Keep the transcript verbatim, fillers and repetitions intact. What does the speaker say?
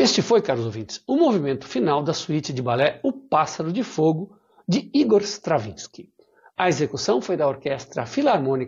Este foi, caros ouvintes, o movimento final da suíte de balé O Pássaro de Fogo, de Igor Stravinsky. A execução foi da Orquestra Filarmônica